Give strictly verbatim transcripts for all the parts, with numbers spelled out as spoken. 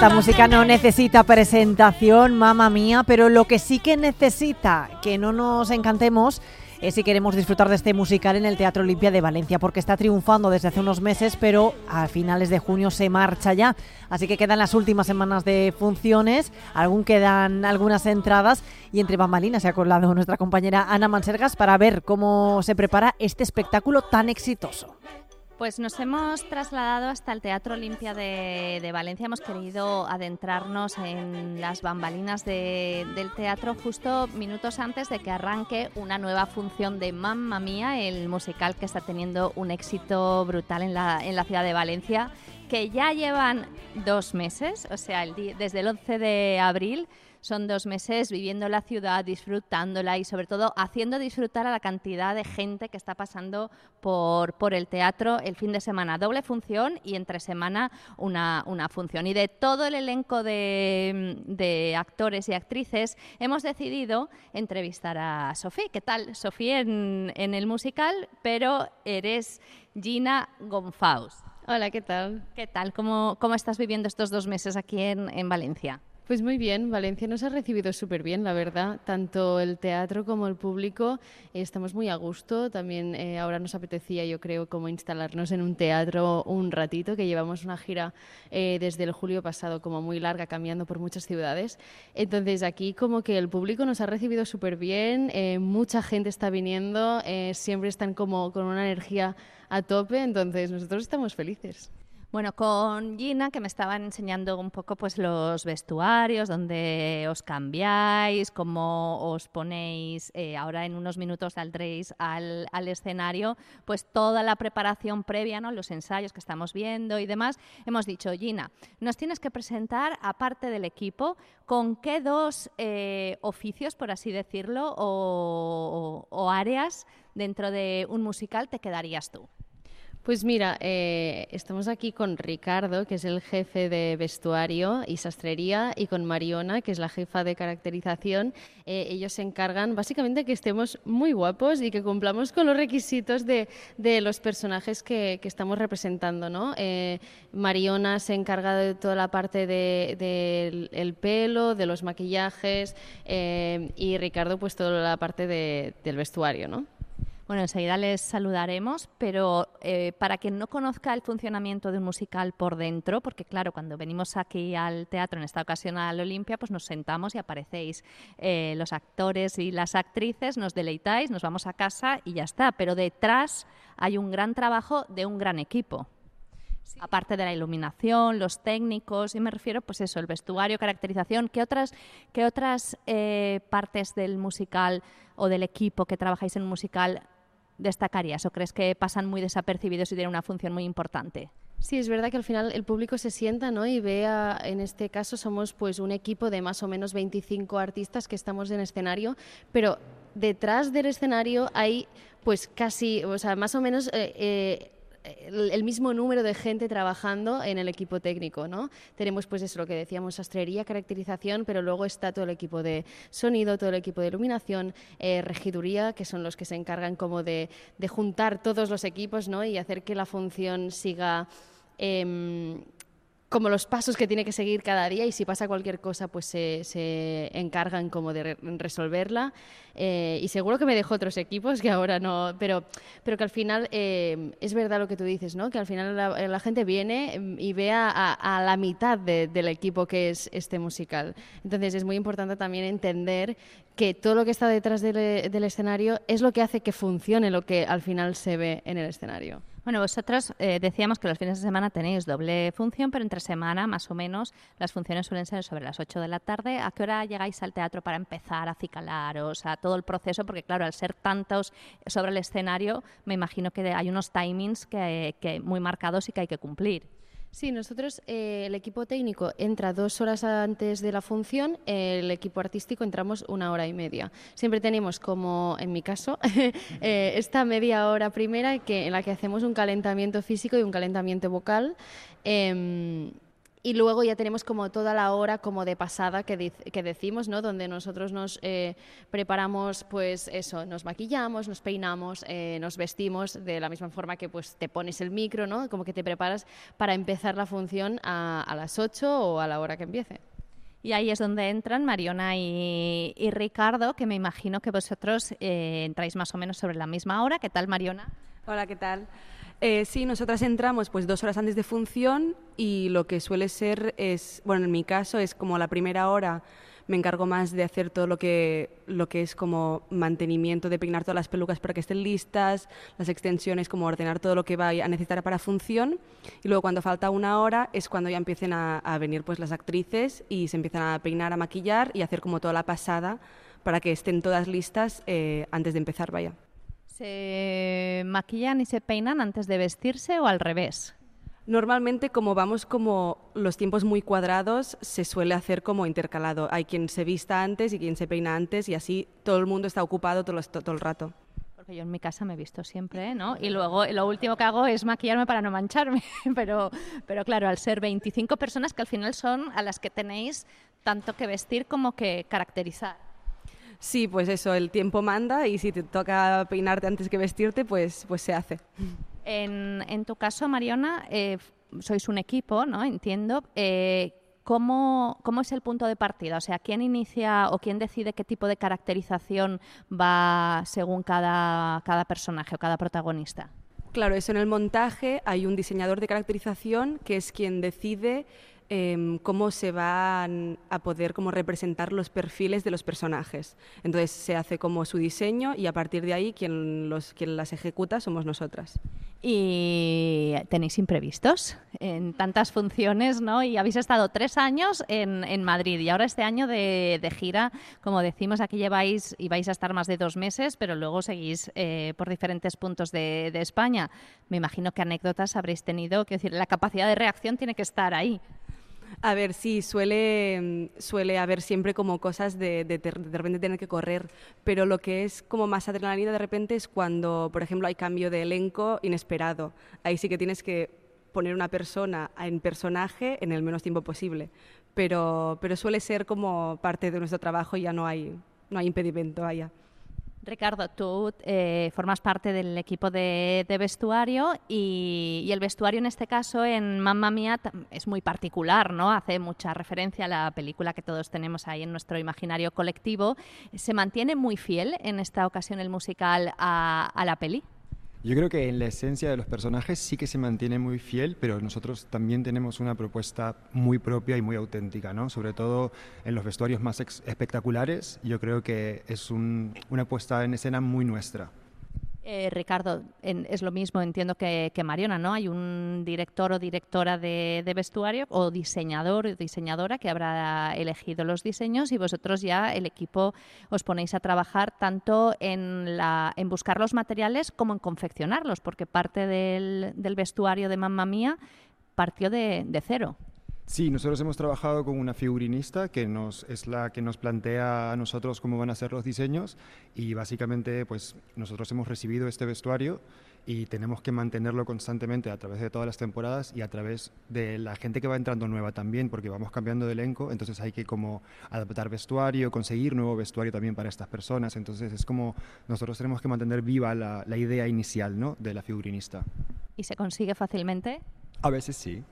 Esta música no necesita presentación, mamma mía, pero lo que sí que necesita que no nos encantemos es si queremos disfrutar de este musical en el Teatro Olimpia de Valencia, porque está triunfando desde hace unos meses, pero a finales de junio se marcha ya. Así que quedan las últimas semanas de funciones, aún quedan algunas entradas y entre bambalinas se ha colado nuestra compañera Ana Mansergas para ver cómo se prepara este espectáculo tan exitoso. Pues nos hemos trasladado hasta el Teatro Olimpia de, de Valencia. Hemos querido adentrarnos en las bambalinas de, del teatro justo minutos antes de que arranque una nueva función de Mamma Mía, el musical que está teniendo un éxito brutal en la, en la ciudad de Valencia, que ya llevan dos meses, o sea, el día, desde el once de abril. Son dos meses viviendo la ciudad, disfrutándola y sobre todo haciendo disfrutar a la cantidad de gente que está pasando por, por el teatro el fin de semana. Doble función y entre semana una, una función. Y de todo el elenco de, de actores y actrices hemos decidido entrevistar a Sofía. ¿Qué tal, Sofía, en, en el musical? Pero eres Gina Gonfaus. Hola, ¿qué tal? ¿Qué tal? ¿Cómo, cómo estás viviendo estos dos meses aquí en, en Valencia? Pues muy bien, Valencia nos ha recibido súper bien, la verdad. Tanto el teatro como el público eh, estamos muy a gusto. También eh, ahora nos apetecía, yo creo, como instalarnos en un teatro un ratito, que llevamos una gira eh, desde el julio pasado como muy larga, cambiando por muchas ciudades. Entonces aquí como que el público nos ha recibido súper bien, eh, mucha gente está viniendo, eh, siempre están como con una energía a tope, entonces nosotros estamos felices. Bueno, con Gina, que me estaban enseñando un poco pues los vestuarios, dónde os cambiáis, cómo os ponéis, eh, ahora en unos minutos saldréis al, al escenario, pues toda la preparación previa, ¿no? Los ensayos que estamos viendo y demás. Hemos dicho, Gina, nos tienes que presentar, aparte del equipo, con qué dos eh, oficios, por así decirlo, o, o, o áreas dentro de un musical te quedarías tú. Pues mira, eh, estamos aquí con Ricardo, que es el jefe de vestuario y sastrería, y con Mariona, que es la jefa de caracterización. Eh, ellos se encargan básicamente que estemos muy guapos y que cumplamos con los requisitos de, de los personajes que, que estamos representando, ¿no? Eh, Mariona se encarga de toda la parte del de, de el pelo, de los maquillajes, eh, y Ricardo pues toda la parte de, del vestuario, ¿no? Bueno, enseguida les saludaremos, pero eh, para quien no conozca el funcionamiento de un musical por dentro, porque claro, cuando venimos aquí al teatro, en esta ocasión al Olimpia, pues nos sentamos y aparecéis eh, los actores y las actrices, nos deleitáis, nos vamos a casa y ya está, pero detrás hay un gran trabajo de un gran equipo. Sí. Aparte de la iluminación, los técnicos, y me refiero, pues eso, el vestuario, caracterización, ¿qué otras, qué otras eh, partes del musical o del equipo que trabajáis en un musical destacarías o crees que pasan muy desapercibidos y tienen una función muy importante? Sí, es verdad que al final el público se sienta, ¿no? Y vea, en este caso somos pues un equipo de más o menos veinticinco artistas que estamos en escenario, pero detrás del escenario hay pues casi, o sea, más o menos eh, eh, el mismo número de gente trabajando en el equipo técnico, ¿no? Tenemos pues eso, lo que decíamos, sastrería, caracterización, pero luego está todo el equipo de sonido, todo el equipo de iluminación, eh, regiduría, que son los que se encargan como de, de juntar todos los equipos, ¿no? Y hacer que la función siga eh, como los pasos que tiene que seguir cada día, y si pasa cualquier cosa pues se, se encargan como de re resolverla, eh, y seguro que me dejo otros equipos que ahora no, pero, pero que al final eh, es verdad lo que tú dices, ¿no? Que al final la, la gente viene y ve a, a la mitad de, del equipo que es este musical. Entonces es muy importante también entender que todo lo que está detrás del, del escenario es lo que hace que funcione lo que al final se ve en el escenario. Bueno, vosotros eh, decíamos que los fines de semana tenéis doble función, pero entre semana, más o menos, las funciones suelen ser sobre las ocho de la tarde. ¿A qué hora llegáis al teatro para empezar a acicalaros, a todo el proceso? Porque, claro, al ser tantos sobre el escenario, me imagino que hay unos timings que, que muy marcados y que hay que cumplir. Sí, nosotros, eh, el equipo técnico entra dos horas antes de la función, eh, el equipo artístico entramos una hora y media. Siempre tenemos, como en mi caso, eh, esta media hora primera que, en la que hacemos un calentamiento físico y un calentamiento vocal. Eh, Y luego ya tenemos como toda la hora como de pasada que, dic- que decimos, ¿no? Donde nosotros nos eh, preparamos, pues eso, nos maquillamos, nos peinamos, eh, nos vestimos de la misma forma que pues te pones el micro, ¿no? Como que te preparas para empezar la función a, a las ocho o a la hora que empiece. Y ahí es donde entran Mariona y, y Ricardo, que me imagino que vosotros eh, entráis más o menos sobre la misma hora. ¿Qué tal, Mariona? Hola, ¿qué tal? Eh, sí, nosotras entramos pues dos horas antes de función y lo que suele ser es, bueno, en mi caso es como la primera hora me encargo más de hacer todo lo que, lo que es como mantenimiento, de peinar todas las pelucas para que estén listas, las extensiones, como ordenar todo lo que va a necesitar para función y luego cuando falta una hora es cuando ya empiecen a, a venir pues las actrices y se empiezan a peinar, a maquillar y hacer como toda la pasada para que estén todas listas eh, antes de empezar, vaya. ¿Se maquillan y se peinan antes de vestirse o al revés? Normalmente, como vamos como los tiempos muy cuadrados, se suele hacer como intercalado. Hay quien se vista antes y quien se peina antes y así todo el mundo está ocupado todo, todo el rato. Porque yo en mi casa me he visto siempre, ¿no? Y luego lo último que hago es maquillarme para no mancharme. Pero, pero claro, al ser veinticinco personas que al final son a las que tenéis tanto que vestir como que caracterizar. Sí, pues eso, el tiempo manda y si te toca peinarte antes que vestirte, pues, pues se hace. En, en tu caso, Mariona, eh, sois un equipo, ¿no? Entiendo. Eh, ¿cómo, ¿Cómo es el punto de partida? O sea, ¿quién inicia o quién decide qué tipo de caracterización va según cada, cada personaje o cada protagonista? Claro, eso en el montaje hay un diseñador de caracterización que es quien decide eh, cómo se van a poder como representar los perfiles de los personajes. Entonces se hace como su diseño y a partir de ahí quien, los, quien las ejecuta somos nosotras. Y tenéis imprevistos en tantas funciones, ¿no? Y habéis estado tres años en, en Madrid y ahora este año de, de gira, como decimos, aquí lleváis y vais a estar más de dos meses, pero luego seguís eh, por diferentes puntos de, de España. Me imagino que anécdotas habréis tenido, que decir, la capacidad de reacción tiene que estar ahí. A ver, sí, suele, suele haber siempre como cosas de, de, de repente tener que correr, pero lo que es como más adrenalina de repente es cuando, por ejemplo, hay cambio de elenco inesperado. Ahí sí que tienes que poner una persona en personaje en el menos tiempo posible, pero, pero suele ser como parte de nuestro trabajo y ya no hay, no hay impedimento allá. Ricardo, tú eh, formas parte del equipo de, de vestuario y, y el vestuario en este caso en Mamma Mía es muy particular, ¿no? Hace mucha referencia a la película que todos tenemos ahí en nuestro imaginario colectivo. ¿Se mantiene muy fiel en esta ocasión el musical a, a la peli? Yo creo que en la esencia de los personajes sí que se mantiene muy fiel, pero nosotros también tenemos una propuesta muy propia y muy auténtica, ¿no? Sobre todo en los vestuarios más ex- espectaculares, yo creo que es un, una puesta en escena muy nuestra. Eh, Ricardo, en, es lo mismo, entiendo que, que Mariona, ¿no? Hay un director o directora de, de vestuario o diseñador o diseñadora que habrá elegido los diseños y vosotros ya, el equipo, os ponéis a trabajar tanto en, la, en buscar los materiales como en confeccionarlos, porque parte del, del vestuario de Mamma Mía partió de, de cero. Sí, nosotros hemos trabajado con una figurinista que nos, es la que nos plantea a nosotros cómo van a ser los diseños y básicamente pues nosotros hemos recibido este vestuario y tenemos que mantenerlo constantemente a través de todas las temporadas y a través de la gente que va entrando nueva también, porque vamos cambiando de elenco, entonces hay que como adaptar vestuario, conseguir nuevo vestuario también para estas personas, entonces es como nosotros tenemos que mantener viva la, la idea inicial, ¿no?, de la figurinista. ¿Y se consigue fácilmente? A veces sí.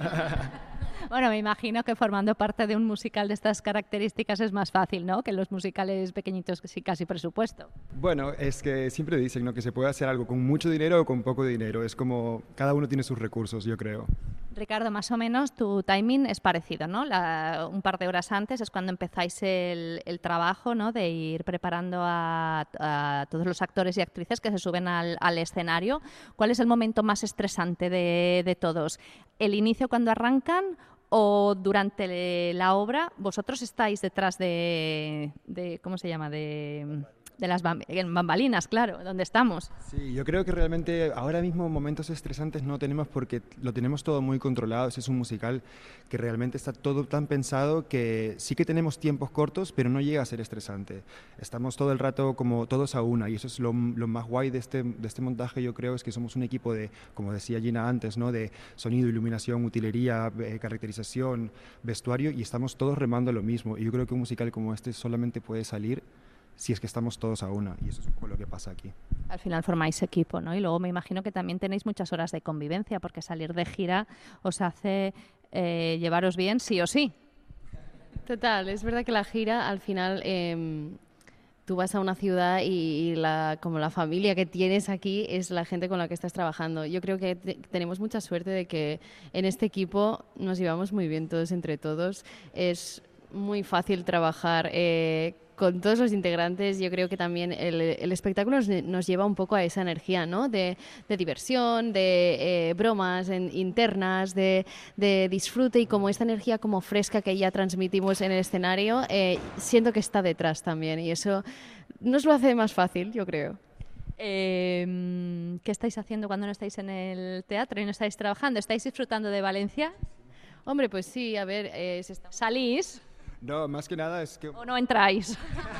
Bueno, me imagino que formando parte de un musical de estas características es más fácil, ¿no?, que los musicales pequeñitos que sí casi presupuesto. Bueno, es que siempre dicen, ¿no?, que se puede hacer algo con mucho dinero o con poco dinero. Es como cada uno tiene sus recursos, yo creo. Ricardo, más o menos tu timing es parecido, ¿no? La, un par de horas antes es cuando empezáis el, el trabajo, ¿no?, de ir preparando a, a todos los actores y actrices que se suben al, al escenario. ¿Cuál es el momento más estresante de, de todos? ¿El inicio cuando arrancan o durante la obra? ¿Vosotros estáis detrás de, de ¿cómo se llama?, de, de las bam- bambalinas, claro, donde estamos. Sí, yo creo que realmente ahora mismo momentos estresantes no tenemos porque lo tenemos todo muy controlado. Es un musical que realmente está todo tan pensado que sí que tenemos tiempos cortos, pero no llega a ser estresante. Estamos todo el rato como todos a una y eso es lo, lo más guay de este, de este montaje, yo creo, es que somos un equipo de, como decía Gina antes, ¿no? De sonido, iluminación, utilería, eh, caracterización, vestuario y estamos todos remando lo mismo. Y yo creo que un musical como este solamente puede salir si es que estamos todos a una, y eso es un poco lo que pasa aquí. Al final formáis equipo, ¿no? Y luego me imagino que también tenéis muchas horas de convivencia, porque salir de gira os hace eh, llevaros bien sí o sí. Total, es verdad que la gira al final eh, tú vas a una ciudad y, y la, como la familia que tienes aquí es la gente con la que estás trabajando. Yo creo que te, tenemos mucha suerte de que en este equipo nos llevamos muy bien todos entre todos. Es muy fácil trabajar eh, con todos los integrantes. Yo creo que también el, el espectáculo nos, nos lleva un poco a esa energía, ¿no? De, de diversión, de eh, bromas en, internas, de, de disfrute y como esta energía como fresca que ya transmitimos en el escenario, eh, siento que está detrás también y eso nos lo hace más fácil, yo creo. Eh, ¿Qué estáis haciendo cuando no estáis en el teatro y no estáis trabajando? ¿Estáis disfrutando de Valencia? Hombre, pues sí, a ver, eh, se está... ¿Salís No, más que nada es que... o no entráis?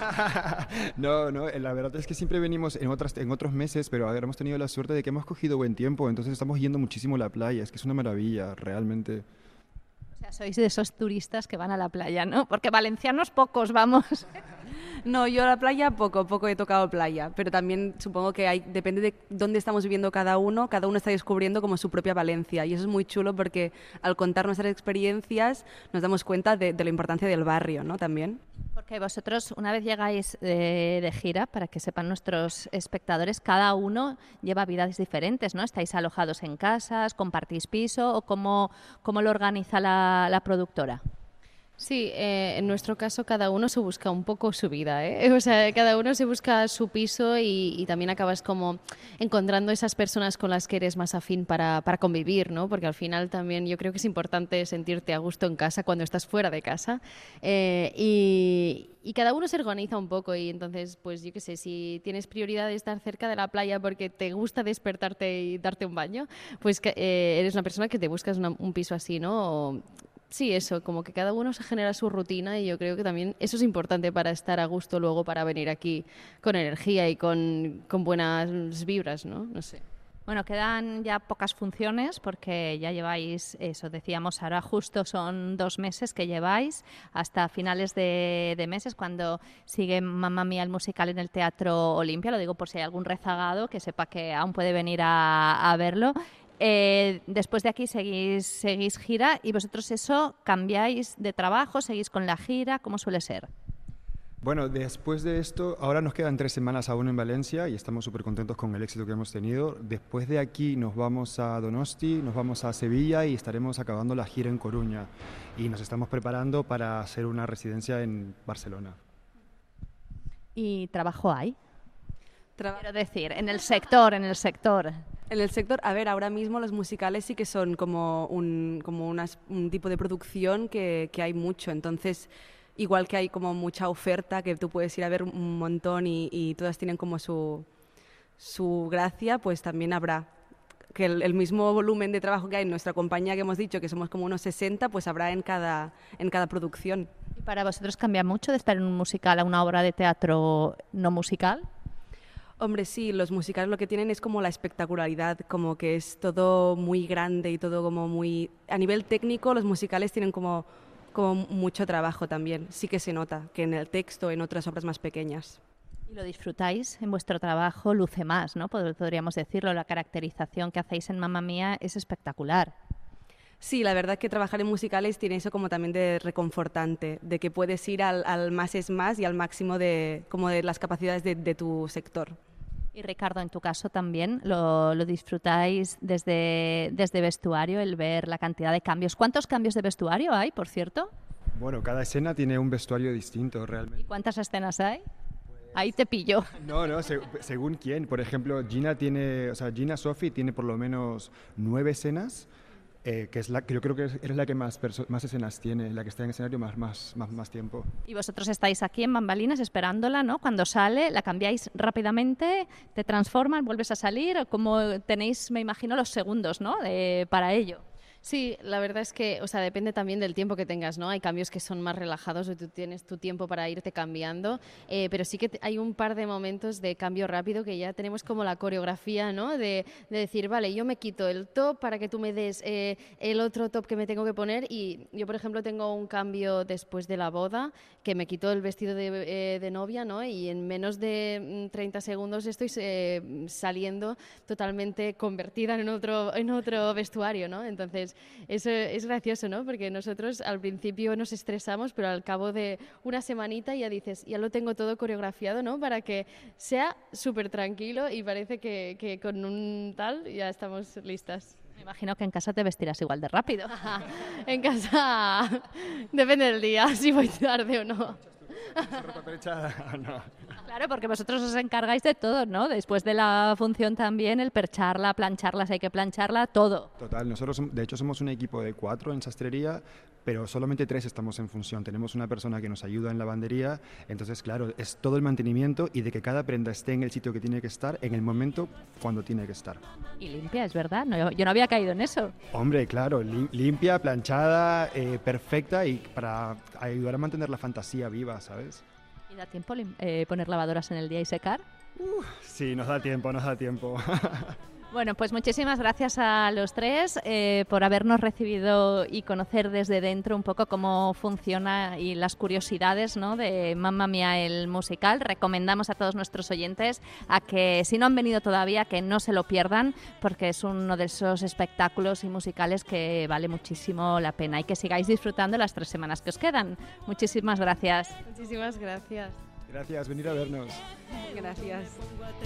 No, no, la verdad es que siempre venimos en, otras, en otros meses, pero ahora hemos tenido la suerte de que hemos cogido buen tiempo, entonces estamos yendo muchísimo a la playa, es que es una maravilla, realmente. O sea, sois de esos turistas que van a la playa, ¿no? Porque valencianos pocos, vamos. No, yo a la playa poco, poco he tocado playa, pero también supongo que hay, depende de dónde estamos viviendo cada uno, cada uno está descubriendo como su propia Valencia y eso es muy chulo porque al contar nuestras experiencias nos damos cuenta de, de la importancia del barrio, ¿no? También. Porque vosotros, una vez llegáis de, de gira, para que sepan nuestros espectadores, cada uno lleva vidas diferentes, ¿no? ¿Estáis alojados en casas, compartís piso o cómo, cómo lo organiza la, la productora? Sí, eh, en nuestro caso cada uno se busca un poco su vida, ¿eh? O sea, cada uno se busca su piso y, y también acabas como encontrando esas personas con las que eres más afín para, para convivir, ¿no? Porque al final también yo creo que es importante sentirte a gusto en casa cuando estás fuera de casa eh, y, y cada uno se organiza un poco y entonces, pues yo qué sé, si tienes prioridad de estar cerca de la playa porque te gusta despertarte y darte un baño, pues que, eh, eres una persona que te buscas una, un piso así, ¿no? O, sí, eso, como que cada uno se genera su rutina y yo creo que también eso es importante para estar a gusto luego para venir aquí con energía y con, con buenas vibras, ¿no? No sé. Bueno, quedan ya pocas funciones porque ya lleváis, eso decíamos, ahora justo son dos meses que lleváis, hasta finales de, de meses, cuando sigue Mamma Mía el musical en el Teatro Olimpia, lo digo por si hay algún rezagado que sepa que aún puede venir a, a verlo. Eh, después de aquí seguís, seguís gira y vosotros eso cambiáis de trabajo, seguís con la gira, ¿cómo suele ser? Bueno, después de esto, ahora nos quedan tres semanas aún en Valencia y estamos súper contentos con el éxito que hemos tenido. Después de aquí nos vamos a Donosti, nos vamos a Sevilla y estaremos acabando la gira en Coruña. Y nos estamos preparando para hacer una residencia en Barcelona. ¿Y trabajo hay? Traba- Quiero decir, en el sector, en el sector. En el sector, a ver, ahora mismo los musicales sí que son como un, como unas- un tipo de producción que, que hay mucho, entonces igual que hay como mucha oferta que tú puedes ir a ver un montón y, y todas tienen como su, su gracia, pues también habrá que el, el mismo volumen de trabajo que hay en nuestra compañía que hemos dicho que somos como unos sesenta, pues habrá en cada, en cada producción. ¿Y para vosotros cambia mucho de estar en un musical a una obra de teatro no musical? Hombre, sí, los musicales lo que tienen es como la espectacularidad, como que es todo muy grande y todo como muy... A nivel técnico, los musicales tienen como, como mucho trabajo también. Sí que se nota que en el texto, en otras obras más pequeñas. Y lo disfrutáis en vuestro trabajo, luce más, ¿no? Pod- Podríamos decirlo, la caracterización que hacéis en Mamma Mía es espectacular. Sí, la verdad que trabajar en musicales tiene eso como también de reconfortante, de que puedes ir al, al más es más y al máximo de, como de las capacidades de, de tu sector. Y Ricardo, en tu caso también lo, lo disfrutáis desde, desde vestuario, el ver la cantidad de cambios. ¿Cuántos cambios de vestuario hay, por cierto? Bueno, cada escena tiene un vestuario distinto, ¿Y realmente. cuántas escenas hay? Ahí te pillo. No, no, se- según quién. Por ejemplo, Gina tiene, o sea, Gina Sophie tiene por lo menos nueve escenas. eh, que es la que yo creo que eres la que más, más escenas tiene, la que está en escenario más, más, más, más tiempo. Y vosotros estáis aquí en bambalinas esperándola, ¿no? Cuando sale, la cambiáis rápidamente, te transforman, vuelves a salir, o como tenéis, me imagino, los segundos, ¿no? De, para ello. Sí, la verdad es que, o sea, depende también del tiempo que tengas, ¿no? Hay cambios que son más relajados y tú tienes tu tiempo para irte cambiando, eh, pero sí que te, hay un par de momentos de cambio rápido que ya tenemos como la coreografía, ¿no? De, de decir, vale, yo me quito el top para que tú me des eh, el otro top que me tengo que poner, y yo, por ejemplo, tengo un cambio después de la boda que me quito el vestido de, eh, de novia, ¿no? Y en menos de treinta segundos estoy eh, saliendo totalmente convertida en otro, en otro vestuario, ¿no? Entonces, eso es gracioso, ¿no? Porque nosotros al principio nos estresamos, pero al cabo de una semanita ya dices, ya lo tengo todo coreografiado, ¿no? Para que sea súper tranquilo y parece que, que con un tal ya estamos listas. Me imagino que en casa te vestirás igual de rápido. En casa depende del día, si voy tarde o no. ¿Ropa perchada o no? Claro, porque vosotros os encargáis de todo, ¿no? Después de la función también, el percharla, plancharla, si hay que plancharla, todo. Total, nosotros de hecho somos un equipo de cuatro en sastrería, pero solamente tres estamos en función. Tenemos una persona que nos ayuda en lavandería, entonces claro, es todo el mantenimiento y de que cada prenda esté en el sitio que tiene que estar, en el momento cuando tiene que estar. Y limpia, es verdad, no, yo no había caído en eso. Hombre, claro, li- limpia, planchada, eh, perfecta, y para ayudar a mantener la fantasía viva, ¿sabes? ¿Y da tiempo eh, poner lavadoras en el día y secar? Uh, sí, nos da tiempo, nos da tiempo. Bueno, pues muchísimas gracias a los tres eh, por habernos recibido y conocer desde dentro un poco cómo funciona y las curiosidades, ¿no?, de Mamma Mía el musical. Recomendamos a todos nuestros oyentes a que, si no han venido todavía, que no se lo pierdan, porque es uno de esos espectáculos y musicales que vale muchísimo la pena, y que sigáis disfrutando las tres semanas que os quedan. Muchísimas gracias. Muchísimas gracias. Gracias, venir a vernos. Gracias.